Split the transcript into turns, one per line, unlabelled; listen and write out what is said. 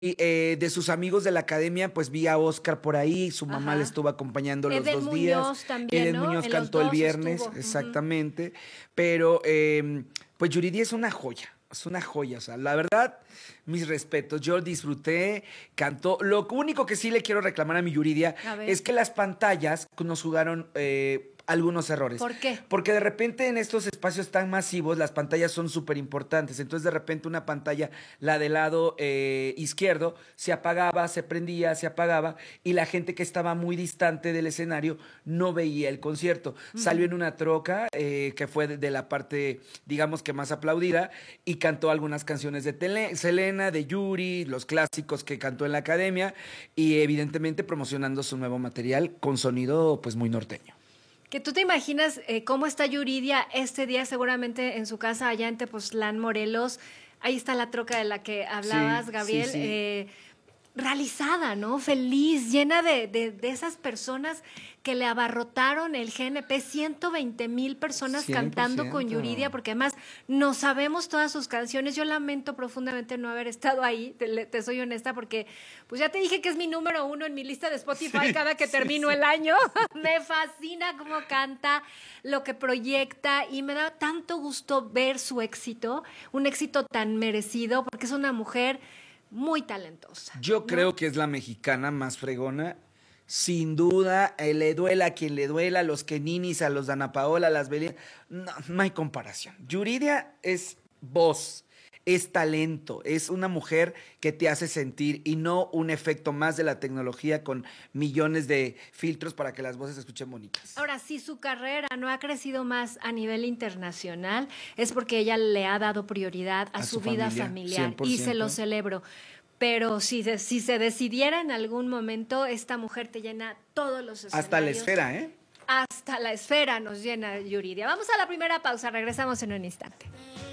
de sus amigos de la academia, pues vi a Oscar por ahí, su mamá le
Ajá.
estuvo acompañando los
Eden
2 días.
Muñoz también,
Eden
¿no?
Muñoz
En los
cantó el
dos
viernes,
estuvo. Ujú.
exactamente. Pero pues Yuridia es una joya. Es una joya, o sea, la verdad, mis respetos. Yo disfruté, cantó. Lo único que sí le quiero reclamar a mi Yuridia
A ver,
es que las pantallas nos jugaron algunos errores.
¿por qué?
Porque de repente en estos espacios tan masivos las pantallas son súper importantes. Entonces de repente una pantalla, la del lado izquierdo, se apagaba, se prendía, se apagaba y la gente que estaba muy distante del escenario no veía el concierto. Salió en
Ujú.
una troca que fue de la parte, digamos que más aplaudida y cantó algunas canciones de Selena, de Yuri, los clásicos que cantó en la academia y evidentemente promocionando su nuevo material con sonido pues muy norteño.
Que tú te imaginas cómo está Yuridia este día, seguramente en su casa allá en Tepoztlán, Morelos. Ahí está la troca de la que
Sí,
hablabas,
sí,
Gabriel.
sí.
Realizada, ¿no? Feliz, llena de esas personas que le abarrotaron el GNP, 120,000 personas cantando con
100%.
Yuridia, porque además no sabemos todas sus canciones. Yo lamento profundamente no haber estado ahí, te soy honesta, porque pues ya te dije que es mi número uno en mi lista de Spotify
Sí,
cada que
sí,
termino
sí.
el año. Me fascina cómo canta, lo que proyecta y me da tanto gusto ver su éxito, un éxito tan merecido, porque es una mujer muy talentosa,
Yo
¿no?
creo que es la mexicana más fregona. Sin duda, le duela a quien le duela, a los Keninis, a los Dana Paola, a las Belinda. No, no hay comparación. Yuridia es voz, es talento, es una mujer que te hace sentir y no un efecto más de la tecnología con millones de filtros para que las voces se escuchen bonitas.
Ahora, si su carrera no ha crecido más a nivel internacional, es porque ella le ha dado prioridad a
A
su
su
vida
familia,
familiar y se lo
100%.
celebro. Pero si se decidiera en algún momento, esta mujer te llena todos los
Hasta la
escenarios.
esfera, ¿eh?
Hasta la esfera nos llena Yuridia. Vamos a la primera pausa, regresamos en un instante.